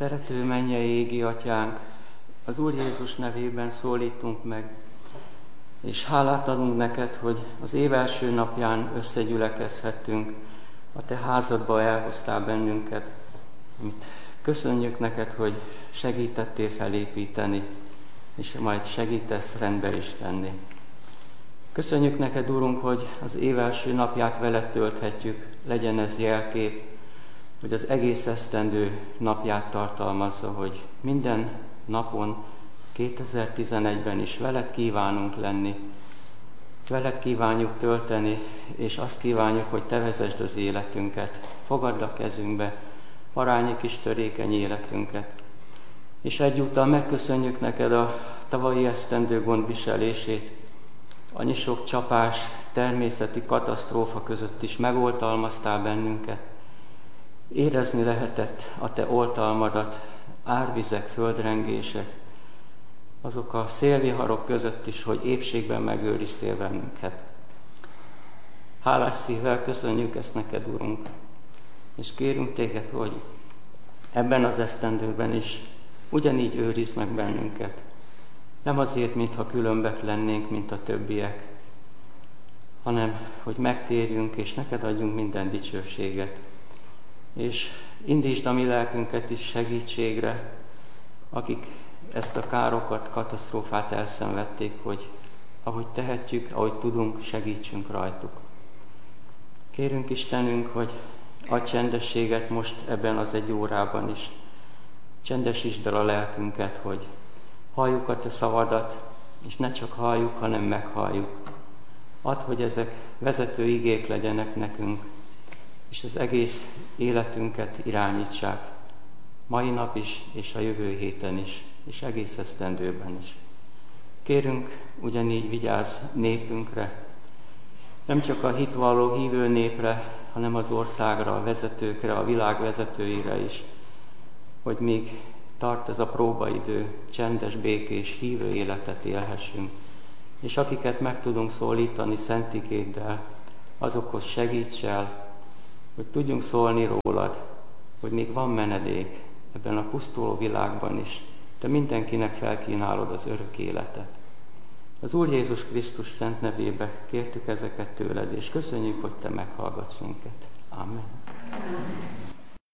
Szerető mennyei égi atyánk, az Úr Jézus nevében szólítunk meg, és hálát adunk neked, hogy az év első napján összegyülekezhettünk, a te házadba elhoztál bennünket, amit köszönjük neked, hogy segítettél felépíteni, és majd segítesz rendbe is tenni. Köszönjük neked, Úrunk, hogy az év első napját veled tölthetjük, legyen ez jelkép, hogy az egész esztendő napját tartalmazza, hogy minden napon, 2011-ben is veled kívánunk lenni, veled kívánjuk tölteni, és azt kívánjuk, hogy te vezesd az életünket, fogadd a kezünkbe parányi kis törékeny életünket. És egyúttal megköszönjük neked a tavalyi esztendő gondviselését, annyi sok csapás, természeti katasztrófa között is megoltalmaztál bennünket. Érezni lehetett a te oltalmadat, árvizek, földrengések, azok a szélviharok között is, hogy épségben megőriztél bennünket. Hálás szívvel köszönjük ezt neked, Urunk, és kérünk téged, hogy ebben az esztendőben is ugyanígy őrizd meg bennünket. Nem azért, mintha különbek lennénk, mint a többiek, hanem, hogy megtérjünk, és neked adjunk minden dicsőséget. És indítsd a mi lelkünket is segítségre, akik ezt a károkat, katasztrófát elszenvedték, hogy ahogy tehetjük, ahogy tudunk, segítsünk rajtuk. Kérünk Istenünk, hogy adj csendességet most ebben az egy órában is. Csendesítsd el a lelkünket, hogy halljuk a te szavadat, és ne csak halljuk, hanem meghalljuk. Add, hogy ezek vezető igék legyenek nekünk, és az egész életünket irányítsák, mai nap is, és a jövő héten is, és egész esztendőben is. Kérünk, ugyanígy vigyázz népünkre, nem csak a hitvalló hívő népre, hanem az országra, a vezetőkre, a világ vezetőire is, hogy még tart ez a próbaidő, csendes, békés, hívő életet élhessünk, és akiket meg tudunk szólítani szent igéddel, azokhoz segíts el, hogy tudjunk szólni rólad, hogy még van menedék ebben a pusztuló világban is. Te mindenkinek felkínálod az örök életet. Az Úr Jézus Krisztus szent nevébe kértük ezeket tőled, és köszönjük, hogy te meghallgatsz minket. Amen.